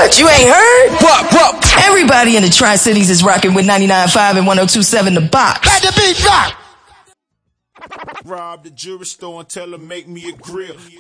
What, you ain't heard? What? Everybody in the Tri-Cities is rocking with 99.5 and 102.7 The Box. Let the beat rock. Rob the jewelry store and tell her make me a grill.